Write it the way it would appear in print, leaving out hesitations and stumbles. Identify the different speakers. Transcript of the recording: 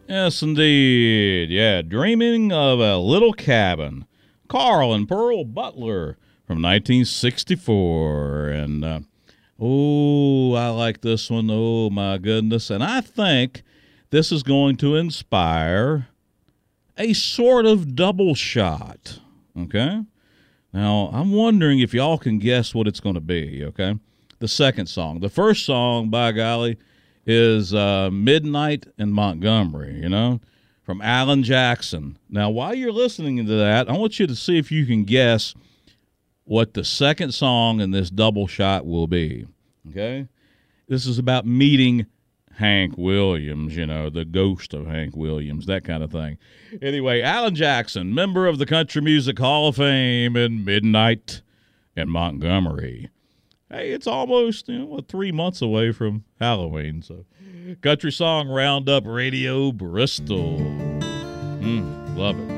Speaker 1: Yes, indeed. Yeah, Dreaming of a Little Cabin. Carl and Pearl Butler from 1964. And, I like this one. Oh, my goodness. And I think this is going to inspire a sort of double shot. Okay? Now, I'm wondering if y'all can guess what it's going to be, okay? The second song. The first song, by golly, is Midnight in Montgomery, from Alan Jackson. Now, while you're listening to that, I want you to see if you can guess what the second song in this double shot will be, okay? This is about meeting Hank Williams, the ghost of Hank Williams, that kind of thing. Anyway, Alan Jackson, member of the Country Music Hall of Fame, in Midnight in Montgomery. Hey, it's almost 3 months away from Halloween. So, Country Song Roundup Radio Bristol. Love it.